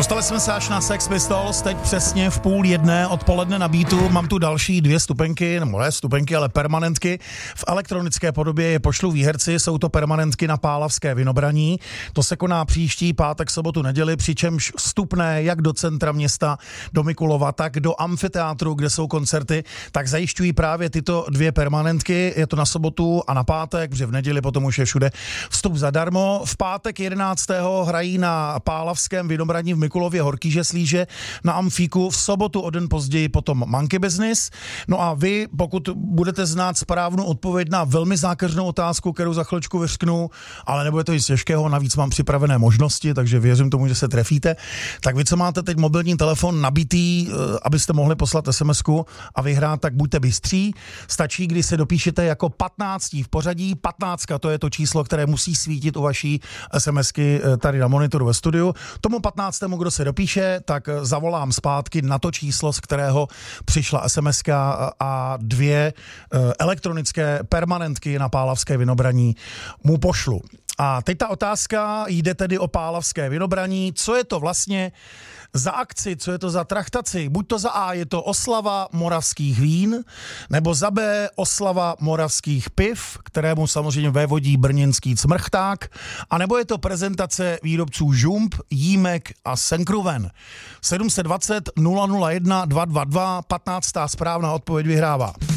Dostali jsme se až na Sex Pistols, teď přesně v 12:30 odpoledne na Beatu. Mám tu další 2 stupenky, nebo ne stupenky, ale permanentky. V elektronické podobě je pošlu výherci, jsou to permanentky na Pálavské Vinobraní. To se koná příští pátek, sobotu, neděli, přičemž vstupné jak do centra města, do Mikulova, tak do amfiteátru, kde jsou koncerty, tak zajišťují právě tyto 2 permanentky. Je to na sobotu a na pátek, protože v neděli potom už je všude vstup zadarmo. V pátek 11. hrají na Pálavském Vinobraní v Mikulově Horkýže Slíže na Amfíku, v sobotu o den později potom Monkey Business. No a vy, pokud budete znát správnou odpověď na velmi zákeřnou otázku, kterou za chvíličku vyřknu, ale nebude to nic těžkého, navíc mám připravené možnosti, takže věřím tomu, že se trefíte, tak vy, co máte teď mobilní telefon nabitý, abyste mohli poslat SMS-ku a vyhrát, tak buďte bystří. Stačí, když se dopíšete jako 15. v pořadí. 15, to je to číslo, které musí svítit u vaší SMSky tady na monitoru ve studiu. Tomu 15. kdo se dopíše, tak zavolám zpátky na to číslo, z kterého přišla SMSka a 2 elektronické permanentky na Pálavské Vinobraní mu pošlu. A teď ta otázka jde tedy o Pálavské Vinobraní. Co je to vlastně za akci, co je to za trachtaci? Buď to za A je to oslava moravských vín, nebo za B oslava moravských piv, kterému samozřejmě vévodí brněnský cmrchták, a nebo je to prezentace výrobců Žump, Jímek a Senkruven. 720 001 222, 15. správná odpověď vyhrává.